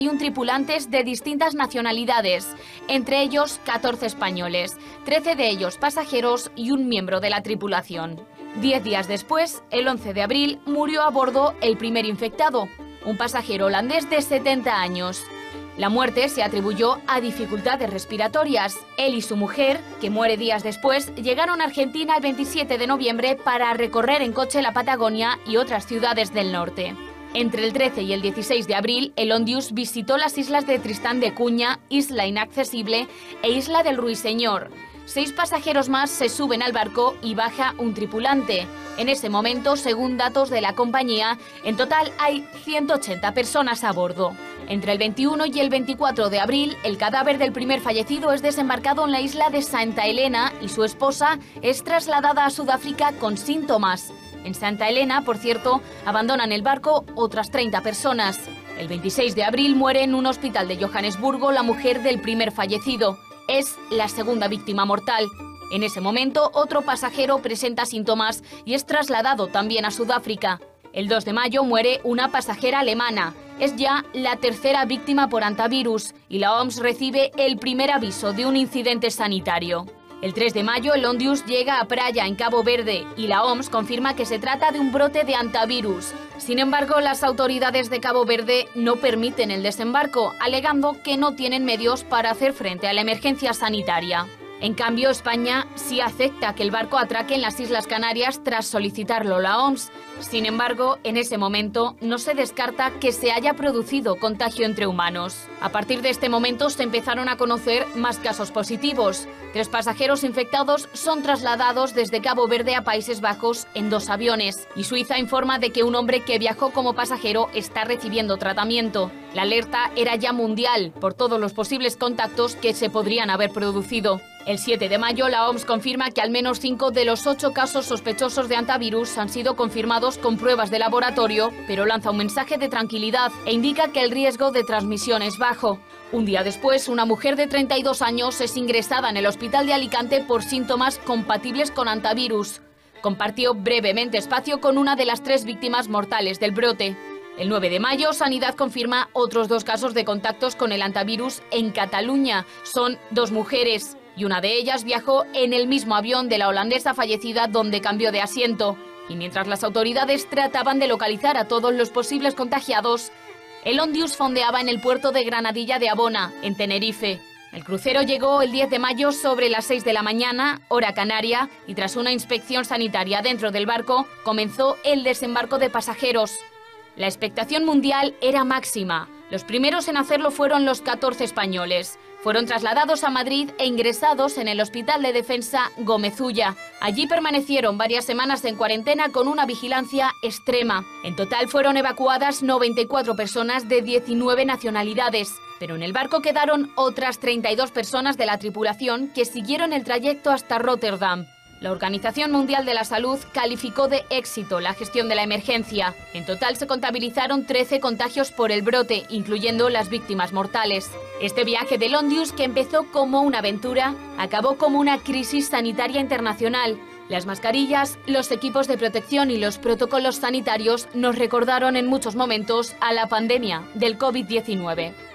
un tripulantes de distintas nacionalidades, entre ellos 14 españoles, 13 de ellos pasajeros y un miembro de la tripulación. 10 días después, el 11 de abril, murió a bordo el primer infectado, un pasajero holandés de 70 años. La muerte se atribuyó a dificultades respiratorias. Él y su mujer, que muere días después, llegaron a Argentina el 27 de noviembre para recorrer en coche la Patagonia y otras ciudades del norte. Entre el 13 y el 16 de abril, el Ondius visitó las islas de Tristán de Cuña, Isla Inaccesible e Isla del Ruiseñor. 6 pasajeros más se suben al barco y baja un tripulante. En ese momento, según datos de la compañía, en total hay 180 personas a bordo. Entre el 21 y el 24 de abril, el cadáver del primer fallecido es desembarcado en la isla de Santa Elena y su esposa es trasladada a Sudáfrica con síntomas. En Santa Elena, por cierto, abandonan el barco otras 30 personas. El 26 de abril muere en un hospital de Johannesburgo la mujer del primer fallecido. Es la segunda víctima mortal. En ese momento, otro pasajero presenta síntomas y es trasladado también a Sudáfrica. El 2 de mayo muere una pasajera alemana. Es ya la tercera víctima por hantavirus y la OMS recibe el primer aviso de un incidente sanitario. El 3 de mayo, el Ondius llega a Praia, en Cabo Verde, y la OMS confirma que se trata de un brote de hantavirus. Sin embargo, las autoridades de Cabo Verde no permiten el desembarco, alegando que no tienen medios para hacer frente a la emergencia sanitaria. En cambio, España sí acepta que el barco atraque en las Islas Canarias tras solicitarlo la OMS. Sin embargo, en ese momento no se descarta que se haya producido contagio entre humanos. A partir de este momento se empezaron a conocer más casos positivos. 3 pasajeros infectados son trasladados desde Cabo Verde a Países Bajos en 2 aviones. Y Suiza informa de que un hombre que viajó como pasajero está recibiendo tratamiento. La alerta era ya mundial por todos los posibles contactos que se podrían haber producido. El 7 de mayo, la OMS confirma que al menos 5 de los 8 casos sospechosos de hantavirus han sido confirmados con pruebas de laboratorio, pero lanza un mensaje de tranquilidad e indica que el riesgo de transmisión es bajo. Un día después, una mujer de 32 años es ingresada en el hospital de Alicante por síntomas compatibles con hantavirus. Compartió brevemente espacio con una de las 3 víctimas mortales del brote. El 9 de mayo, Sanidad confirma otros 2 casos de contactos con el hantavirus en Cataluña. Son 2 mujeres. Y una de ellas viajó en el mismo avión de la holandesa fallecida donde cambió de asiento. Y mientras las autoridades trataban de localizar a todos los posibles contagiados, el Ondius fondeaba en el puerto de Granadilla de Abona, en Tenerife. El crucero llegó el 10 de mayo sobre las 6 de la mañana, hora canaria, y tras una inspección sanitaria dentro del barco, comenzó el desembarco de pasajeros. La expectación mundial era máxima. Los primeros en hacerlo fueron los 14 españoles. Fueron trasladados a Madrid e ingresados en el Hospital de Defensa Gómez Ulla. Allí permanecieron varias semanas en cuarentena con una vigilancia extrema. En total fueron evacuadas 94 personas de 19 nacionalidades. Pero en el barco quedaron otras 32 personas de la tripulación que siguieron el trayecto hasta Rotterdam. La Organización Mundial de la Salud calificó de éxito la gestión de la emergencia. En total se contabilizaron 13 contagios por el brote, incluyendo las víctimas mortales. Este viaje del Ondius, que empezó como una aventura, acabó como una crisis sanitaria internacional. Las mascarillas, los equipos de protección y los protocolos sanitarios nos recordaron en muchos momentos a la pandemia del COVID-19.